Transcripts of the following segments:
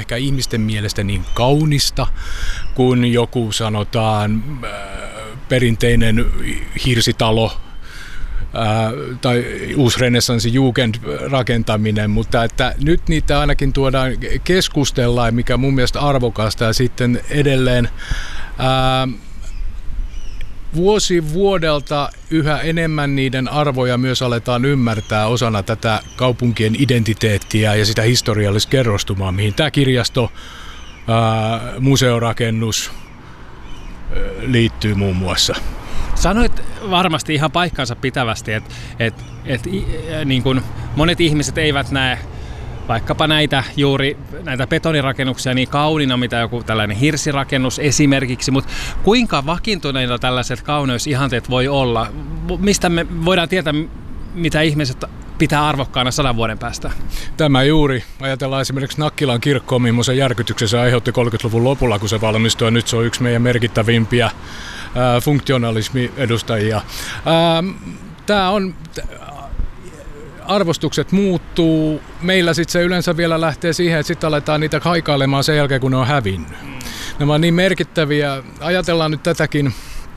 ehkä ihmisten mielestä niin kaunista kuin joku sanotaan perinteinen hirsitalo tai uusi renessanssi Jugend-rakentaminen, mutta että nyt niitä ainakin tuodaan keskustellaan, mikä mun mielestä arvokasta, ja sitten edelleen vuosi vuodelta yhä enemmän niiden arvoja myös aletaan ymmärtää osana tätä kaupunkien identiteettiä ja sitä historiallista kerrostumaa, mihin tämä kirjasto, museorakennus liittyy muun muassa. Sanoit varmasti ihan paikkansa pitävästi, että niin kuin monet ihmiset eivät näe vaikkapa näitä betonirakennuksia niin kauniina, mitä joku tällainen hirsirakennus esimerkiksi, mutta kuinka vakiintuneita tällaiset kauneusihanteet voi olla? Mistä me voidaan tietää, mitä ihmiset pitää arvokkaana 100 vuoden päästä? Tämä juuri. Ajatellaan esimerkiksi Nakkilan kirkkoa, millaisen järkytyksen se aiheutti 30-luvun lopulla, kun se valmistui. Nyt se on yksi meidän merkittävimpiä funktionalismi-edustajia. Tämä on... Arvostukset muuttuu. Meillä sitten se yleensä vielä lähtee siihen, että sitten aletaan niitä haikailemaan sen jälkeen, kun ne on hävinnyt. Nämä on niin merkittäviä. Ajatellaan nyt tätäkin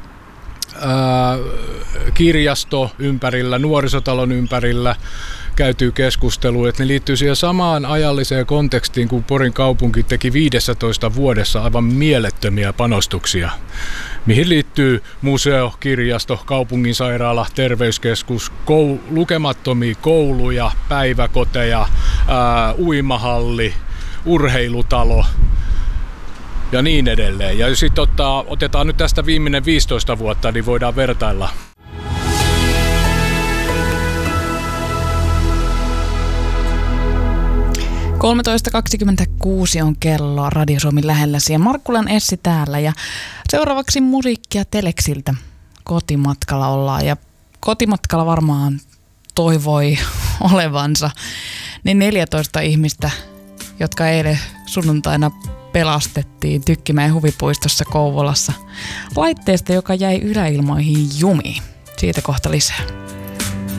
kirjasto ympärillä, nuorisotalon ympärillä käytyy keskustelua, että ne liittyy siihen samaan ajalliseen kontekstiin, kun Porin kaupunki teki 15 vuodessa aivan mielettömiä panostuksia, mihin liittyy museo, kirjasto, kaupunginsairaala, terveyskeskus, lukemattomia kouluja, päiväkoteja, uimahalli, urheilutalo ja niin edelleen. Ja sitten otetaan nyt tästä viimeinen 15 vuotta, niin voidaan vertailla. .26 on kello Radio Suomen lähelläsi ja Markkulan Essi täällä ja seuraavaksi musiikkia Teleksiltä. Kotimatkalla ollaan ja kotimatkalla varmaan toivoi olevansa ne 14 ihmistä, jotka eilen sunnuntaina pelastettiin Tykkimäen huvipuistossa Kouvolassa laitteesta, joka jäi yläilmoihin jumiin. Siitä kohta lisää.